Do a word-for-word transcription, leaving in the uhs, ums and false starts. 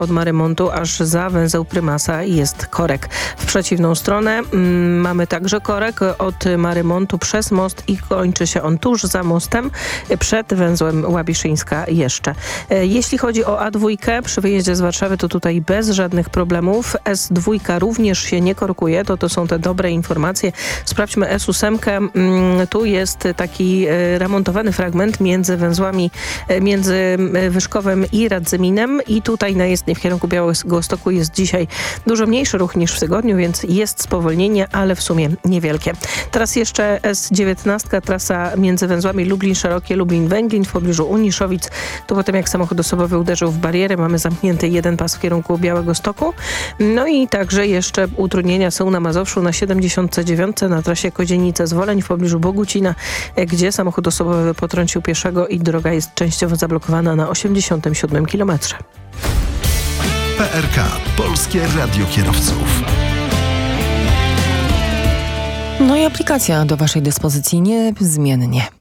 od Marymontu aż za węzeł Prymasa jest korek. W przeciwną stronę mm, mamy także korek od Marymontu przez most i kończy się on tuż za mostem przed węzłem Łabiszyńska jeszcze. Jeśli chodzi o A dwa przy wyjeździe z Warszawy, to tutaj bez żadnych problemów. S dwa również się nie korkuje, to to są te dobre informacje. Sprawdźmy S osiem. Tu jest taki remontowany fragment między węzłami, między Wyszkowem i Radzyminem i tutaj na jezdni w kierunku Białegostoku jest dzisiaj dużo mniejszy ruch niż w tygodniu, więc jest spowolnienie, ale w sumie niewielkie. Teraz jeszcze S dziewiętnaście, trasa między węzłami Lublin-Szerokie, Lublin-Węglin w pobliżu Uniszowic. Tu potem jak samochód osobowy uderzył w barierę, mamy zamknięty jeden pas w kierunku Białegostoku. No i także jeszcze utrudnienia są na Mazowszu na siedemdziesiątce dziewiątce na trasie Kodzienice-Zwoleń w pobliżu Bogucina, gdzie samochód osobowy potrącił pieszego i droga jest częściowo zablokowana na osiemdziesiątym siódmym kilometrze. P R K. Polskie Radio Kierowców. No i aplikacja do waszej dyspozycji niezmiennie.